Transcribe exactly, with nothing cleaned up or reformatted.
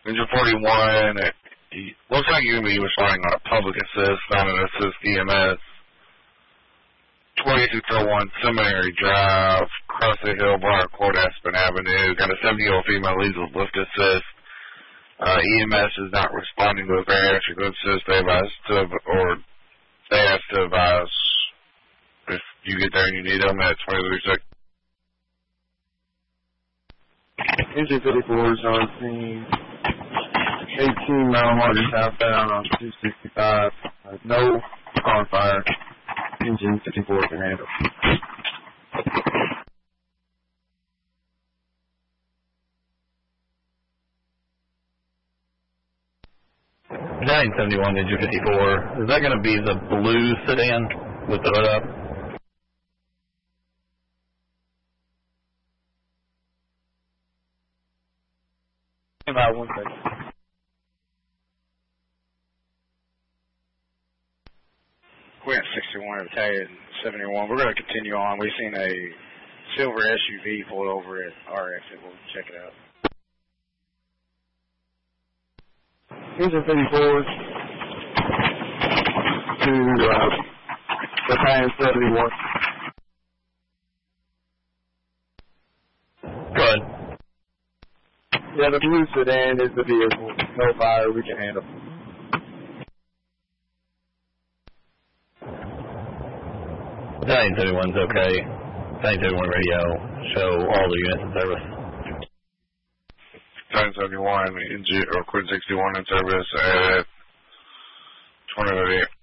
Ninja forty-one, it, it looks like you're going to be responding on a public assist, not an assist E M S. twenty-six oh one Seminary Drive, across the hill, bar, Court Aspen Avenue. Got a seventy-year-old female leads with lift assist. Uh, E M S is not responding to a bariatric lift assist. They advise to, or they have to advise if you get there and you need them at twenty-three six. Engine fifty-four is on scene. eighteen mile margin southbound on two sixty-five. Uh, no on fire. Engine fifty-four can handle. nine seventy-one Engine fifty-four. Is that going to be the blue sedan with the hood up? About one second. We're at sixty-one, Battalion seventy-one. We're going to continue on. We've seen a silver S U V pulled over at our exit. We'll check it out. Engine fifty-four to uh, Battalion seventy-one. Go ahead. Yeah, the blue sedan is the vehicle. No fire, we can handle. Battalion seventy-one's okay. Battalion seventy-one radio. Show all the units in service. Battalion seventy-one, or Quid sixty-one in service at twenty-eight